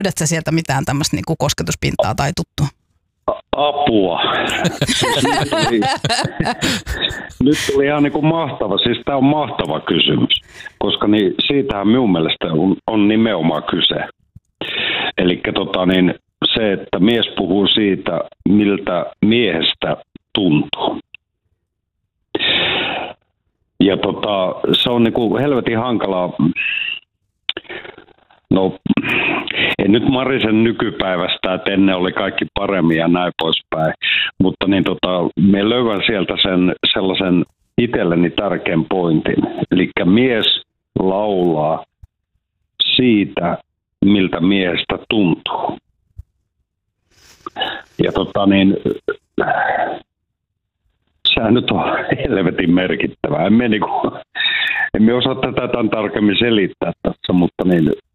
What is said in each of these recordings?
Löydätkö sieltä mitään tämmöistä niin kuin kosketuspintaa tai tuttua? Apua. Nyt tuli ihan niin kuin mahtava, siis tämä on mahtava kysymys, koska niin siitähän minun mielestä on nimenomaan kyse. Eli se, että mies puhuu siitä, miltä miehestä tuntuu. Ja se on niin kuin helvetin hankalaa. No, en nyt marisen nykypäivästä, että ennen oli kaikki paremmin ja näin poispäin, mutta me löydän sieltä sellaisen itselleni tärkeän pointin. Eli mies laulaa siitä, miltä miehestä tuntuu. Ja sehän nyt on helvetin merkittävää. Emme osaa tätä tämän tarkemmin selittää tässä, mutta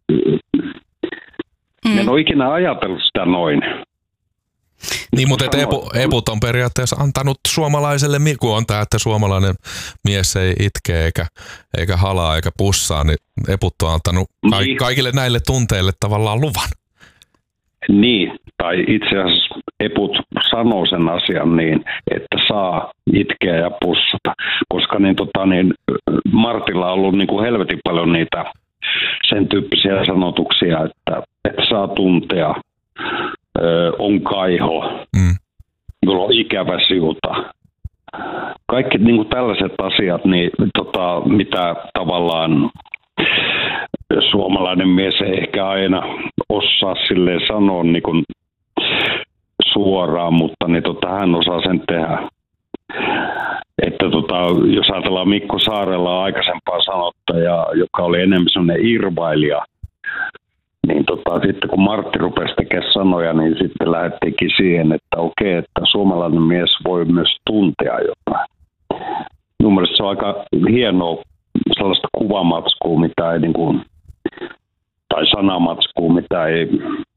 en ole ikinä ajatellut sitä noin. Niin, mutta eput on periaatteessa antanut suomalaiselle, kun on tämä, että suomalainen mies ei itke eikä halaa eikä pussaa, niin eput on antanut kaikille näille tunteille tavallaan luvan. Niin, tai itse asiassa eput sanoo sen asian niin, että saa itkeä ja pussata, koska Martilla on ollut niin kuin helvetin paljon niitä sen tyyppisiä sanotuksia, että saa tuntea, on kaiho, jolla on ikävä siuta. Kaikki niin kuin tällaiset asiat, niin, mitä tavallaan suomalainen mies ei ehkä aina osaa silleen sanoa niin kuin suoraan, mutta hän osaa sen tehdä. Että jos ajatellaan Mikko Saarella aikaisempaa sanottaja, joka oli enemmän sellainen irvailija, niin sitten kun Martti rupesi tekemään sanoja, niin sitten lähdettiinkin siihen, että okei, että suomalainen mies voi myös tuntea jotain. Minun mielestä se on aika hienoa sellaista kuvamatskua, mitä ei tai sanamatskua, mitä ei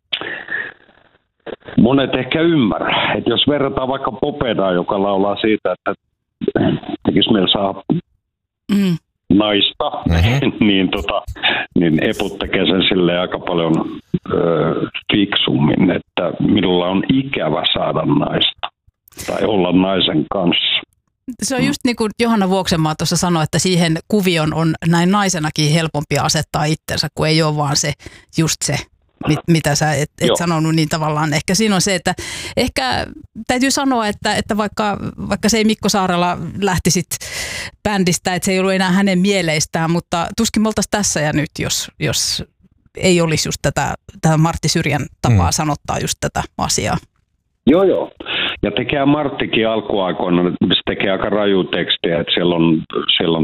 monet ehkä ymmärrä. Että jos verrataan vaikka Popedaan, joka laulaa siitä, että tekisi meillä saa naista, niin eput tekee sen silleen aika paljon fiksummin, että minulla on ikävä saada naista tai olla naisen kanssa. Se on just niin kuin Johanna Vuoksenmaa tuossa sanoi, että siihen kuvion on näin naisenakin helpompi asettaa itsensä, kun ei ole vaan se just se, mitä sä et sanonut, niin tavallaan ehkä siinä on se, että ehkä täytyy sanoa, että vaikka se ei Mikko Saarella lähtisit bändistä, että se ei ollut enää hänen mieleistään, mutta tuskin me oltaisiin tässä ja nyt, jos ei olisi just tätä Martti Syrjän tapaa sanottaa just tätä asiaa. Joo. Ja tekee Marttikin alkuaikoina, se tekee aika raju tekstiä, että siellä on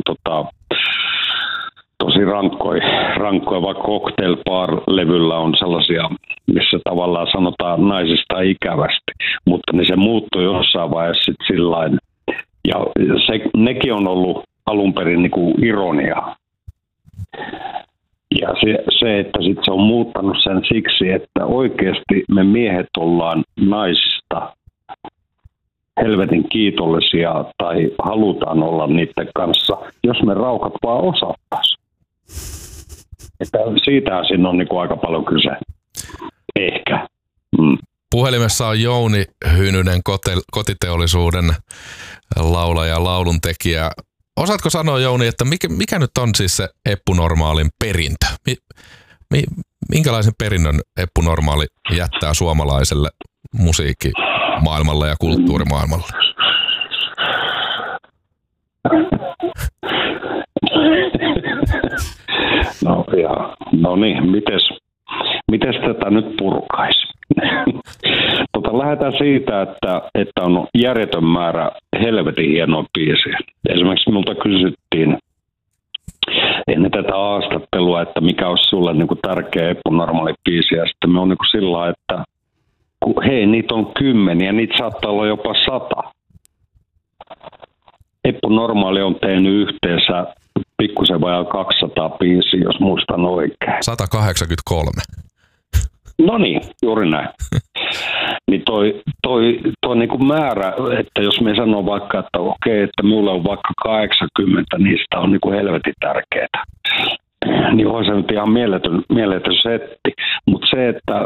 tosi rankkoja, vaikka Cocktail Bar-levyllä on sellaisia, missä tavallaan sanotaan naisista ikävästi, mutta niin se muuttui jossain vaiheessa sitten sillain. Ja nekin on ollut alun perin niin kuin ironia. Ja se, että sitten se on muuttanut sen siksi, että oikeasti me miehet ollaan naisista helvetin kiitollisia tai halutaan olla niiden kanssa, jos me raukat vaan osattaisiin. Että siitä siinä on niin kuin aika paljon kyse. Ehkä. Puhelimessa on Jouni Hynynen, kotiteollisuuden laulaja ja lauluntekijä. Osaatko sanoa, Jouni, että mikä nyt on siis se Eppu Normaalin perintö? Minkälaisen perinnön Eppu Normaali jättää suomalaiselle musiikkimaailmalle ja kulttuurimaailmalle? No niin, mites tätä nyt purkaisi? Lähdetään siitä, että on järjetön määrä helvetin hienoa biisiä. Esimerkiksi minulta kysyttiin ennen tätä haastattelua, että mikä olisi sulle niin kuin tärkeä Eppu Normaali biisi. Ja sitten me on niin kuin sillä lailla, että hei, niitä on 10 ja niitä saattaa olla jopa 100. Eppu Normaali on tehnyt yhteensä pikkusen vajaa 200 biisiä, jos muistan oikein. 183. No niin, juuri näin. Niin toi niin kuin määrä, että jos me sanoo vaikka, että okei, että minulla on vaikka 80, niistä on niin kuin helvetin tärkeää. niin on se nyt ihan mieletön setti. Mutta se, että